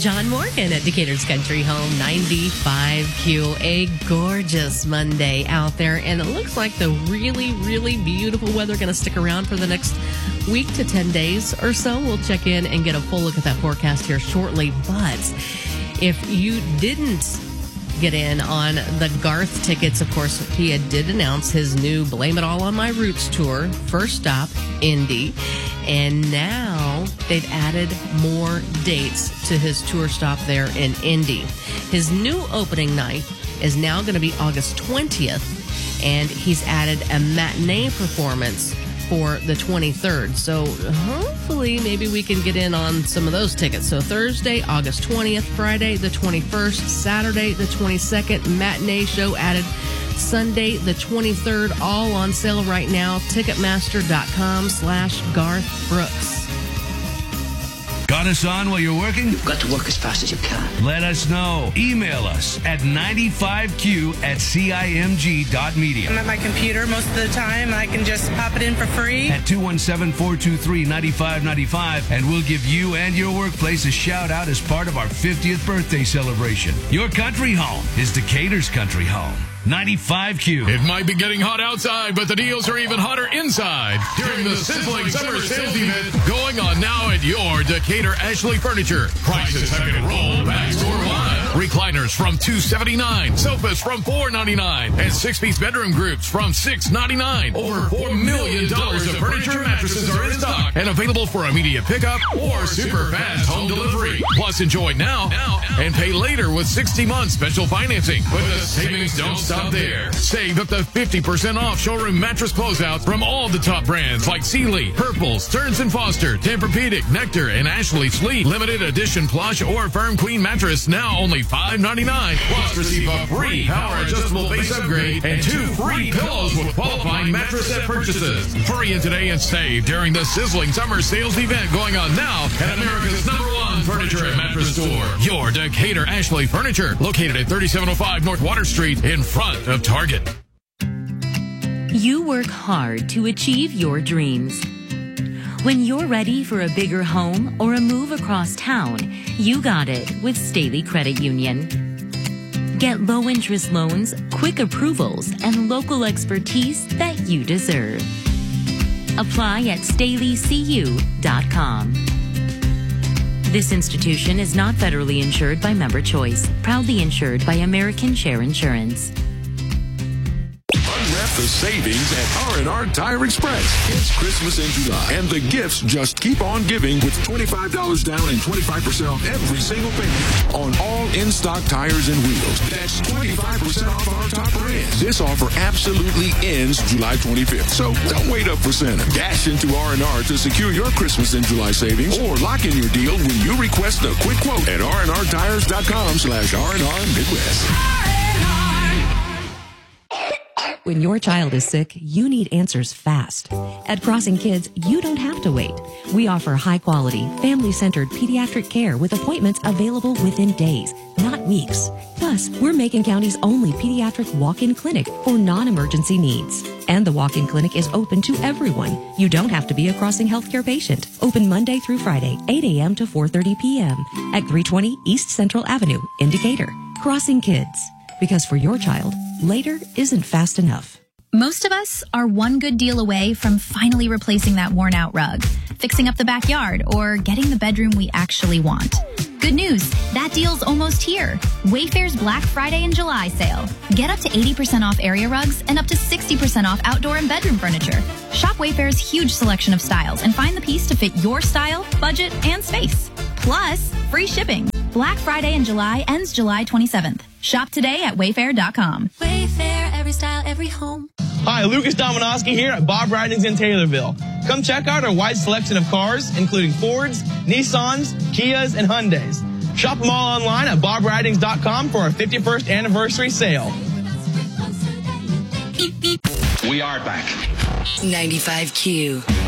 John Morgan at Decatur's Country Home 95Q. A gorgeous Monday out there, and it looks like the really, really beautiful weather going to stick around for the next week to 10 days or so. We'll check in and get a full look at that forecast here shortly. But if you didn't get in on the Garth tickets, of course, he did announce his new Blame It All on My Roots tour. First stop, Indy. And now they've added more dates to his tour stop there in Indy. His new opening night is now going to be August 20th, and he's added a matinee performance for the 23rd. So hopefully maybe we can get in on some of those tickets. So Thursday, August 20th, Friday, the 21st, Saturday, the 22nd, matinee show added Sunday, the 23rd, all on sale right now. Ticketmaster.com/Garth Brooks. Got us on while you're working? You've got to work as fast as you can. Let us know. Email us at 95q@cimg.media. I'm at my computer most of the time. I can just pop it in for free. At 217-423-9595, and we'll give you and your workplace a shout out as part of our 50th birthday celebration. Your country home is Decatur's Country Home. 95Q. It might be getting hot outside, but the deals are even hotter inside during the sizzling summer sales event going on now at your Decatur Ashley Furniture. Prices have been rolled back store-wide. Recliners from $279, sofas from $499, and six-piece bedroom groups from $699. Over $4 million of furniture and mattresses are in stock and available for immediate pickup or super fast home delivery. Plus, enjoy now and pay later with 60-month special financing. But the savings don't stop there. Save up to 50% off showroom mattress closeouts from all the top brands like Sealy, Purple, Stearns & Foster, Tempur-Pedic, Nectar, and Ashley Sleep. Limited edition plush or firm queen mattress now only $5.99. Plus, receive a free power adjustable base upgrade and 2 free pillows with qualifying mattress set purchases. Hurry in today and save during the sizzling summer sales event going on now at America's #1 furniture and mattress store. Your Decatur Ashley Furniture, located at 3705 North Water Street in front of Target. You work hard to achieve your dreams. When you're ready for a bigger home or a move across town, you got it with Staley Credit Union. Get low-interest loans, quick approvals, and local expertise that you deserve. Apply at StaleyCU.com. This institution is not federally insured by Member Choice, proudly insured by American Share Insurance. Unwrap the savings at R&R Tire Express. It's Christmas in July, and the gifts just keep on giving with $25 down and 25% off every single payment on all in-stock tires and wheels. That's 25% off our top brands. This offer absolutely ends July 25th, so don't wait up for Santa. Dash into R&R to secure your Christmas in July savings, or lock in your deal when you request a quick quote at rnrtires.com/R&R Midwest. When your child is sick, you need answers fast. At Crossing Kids, you don't have to wait. We offer high-quality, family-centered pediatric care with appointments available within days, not weeks. Plus, we're Macon County's only pediatric walk-in clinic for non-emergency needs. And the walk-in clinic is open to everyone. You don't have to be a Crossing Healthcare patient. Open Monday through Friday, 8 a.m. to 4:30 p.m. at 320 East Central Avenue in Decatur. Crossing Kids. Because for your child, later isn't fast enough. Most of us are one good deal away from finally replacing that worn-out rug, fixing up the backyard, or getting the bedroom we actually want. Good news, that deal's almost here. Wayfair's Black Friday and July sale. Get up to 80% off area rugs and up to 60% off outdoor and bedroom furniture. Shop Wayfair's huge selection of styles and find the piece to fit your style, budget, and space. Plus, free shipping. Black Friday in July ends July 27th. Shop today at Wayfair.com. Wayfair, every style, every home. Hi, Lucas Dominowski here at Bob Ridings in Taylorville. Come check out our wide selection of cars, including Fords, Nissans, Kias, and Hyundais. Shop them all online at bobridings.com for our 51st anniversary sale. We are back. 95Q.